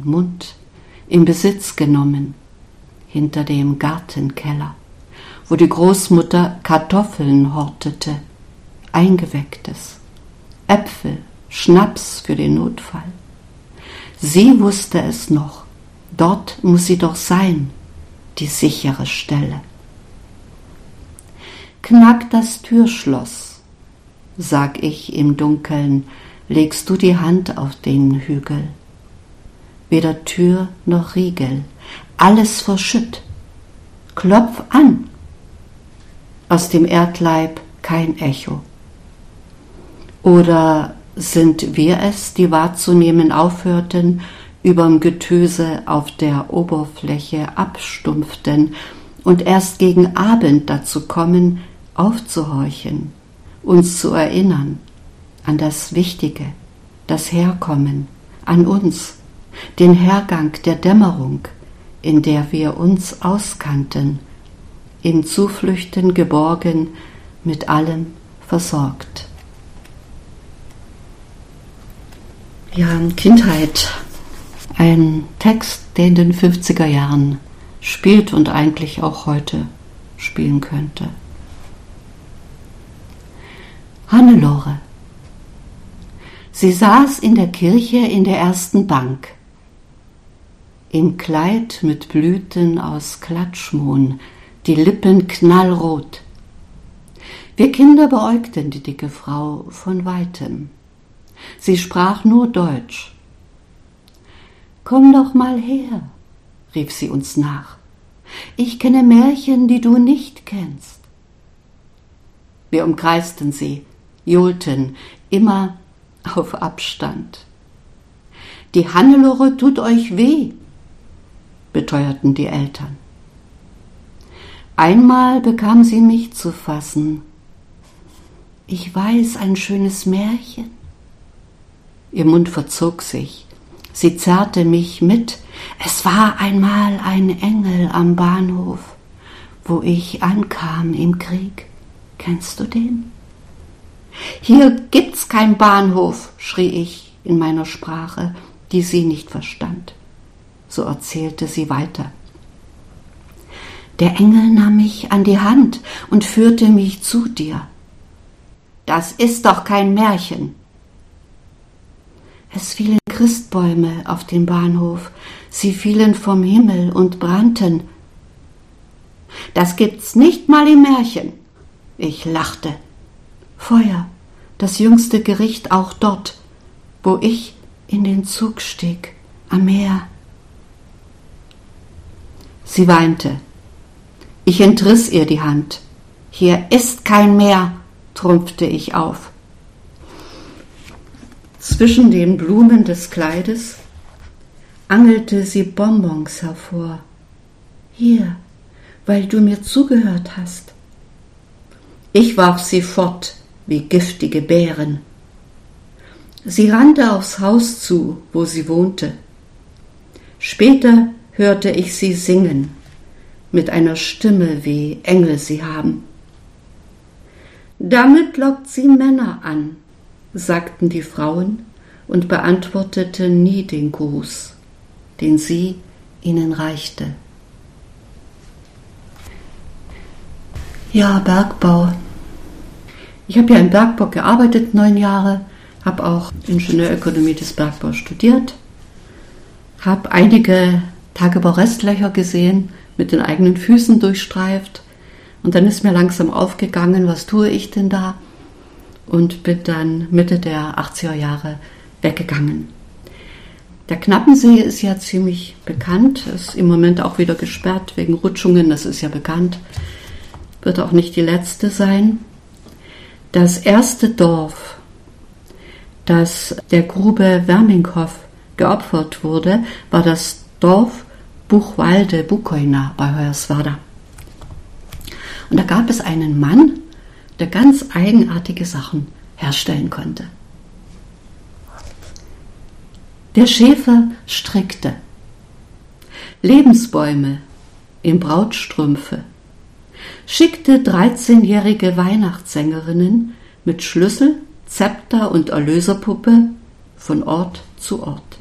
Mund in Besitz genommen, hinter dem Gartenkeller, wo die Großmutter Kartoffeln hortete, Eingewecktes, Äpfel, Schnaps für den Notfall. Sie wusste es noch, dort muss sie doch sein, die sichere Stelle. Knack das Türschloss, sag ich im Dunkeln, legst du die Hand auf den Hügel. Weder Tür noch Riegel, alles verschütt. Klopf an. Aus dem Erdleib kein Echo. Oder sind wir es, die wahrzunehmen aufhörten, überm Getöse auf der Oberfläche abstumpften und erst gegen Abend dazu kommen, aufzuhorchen, uns zu erinnern an das Wichtige, das Herkommen, an uns, den Hergang der Dämmerung, in der wir uns auskannten, in Zuflüchten geborgen, mit allem versorgt. Ja, Kindheit, ein Text, der in den 50er Jahren spielt und eigentlich auch heute spielen könnte. Hannelore. Sie saß in der Kirche in der ersten Bank, im Kleid mit Blüten aus Klatschmohn, die Lippen knallrot. Wir Kinder beäugten die dicke Frau von weitem. Sie sprach nur Deutsch. »Komm doch mal her«, rief sie uns nach. »Ich kenne Märchen, die du nicht kennst.« Wir umkreisten sie, johlten, immer auf Abstand. »Die Hannelore tut euch weh«, beteuerten die Eltern. Einmal bekam sie mich zu fassen. »Ich weiß ein schönes Märchen.« Ihr Mund verzog sich. Sie zerrte mich mit. Es war einmal ein Engel am Bahnhof, wo ich ankam im Krieg. Kennst du den? »Hier gibt's kein Bahnhof«, schrie ich in meiner Sprache, die sie nicht verstand. So erzählte sie weiter. »Der Engel nahm mich an die Hand und führte mich zu dir.« »Das ist doch kein Märchen.« Es fielen Christbäume auf den Bahnhof, sie fielen vom Himmel und brannten. »Das gibt's nicht mal im Märchen.« Ich lachte. Feuer, das jüngste Gericht auch dort, wo ich in den Zug stieg, am Meer. Sie weinte. Ich entriss ihr die Hand. »Hier ist kein Meer«, trumpfte ich auf. Zwischen den Blumen des Kleides angelte sie Bonbons hervor. »Hier, weil du mir zugehört hast.« Ich warf sie fort wie giftige Beeren. Sie rannte aufs Haus zu, wo sie wohnte. Später hörte ich sie singen, mit einer Stimme, wie Engel sie haben. »Damit lockt sie Männer an«, sagten die Frauen und beantworteten nie den Gruß, den sie ihnen reichte. Ja, Bergbau. Ich habe ja im Bergbau gearbeitet, 9 Jahre, habe auch Ingenieurökonomie des Bergbaus studiert, habe einige Tagebaurestlöcher gesehen, mit den eigenen Füßen durchstreift, und dann ist mir langsam aufgegangen, was tue ich denn da? Und bin dann Mitte der 80er Jahre weggegangen. Der Knappensee ist ja ziemlich bekannt, ist im Moment auch wieder gesperrt wegen Rutschungen, das ist ja bekannt, wird auch nicht die letzte sein. Das erste Dorf, das der Grube Werminghoff geopfert wurde, war das Dorf Buchwalde-Bukojna bei Hoyerswerda. Und da gab es einen Mann, der ganz eigenartige Sachen herstellen konnte. Der Schäfer strickte Lebensbäume in Brautstrümpfe, schickte 13-jährige Weihnachtssängerinnen mit Schlüssel, Zepter und Erlöserpuppe von Ort zu Ort.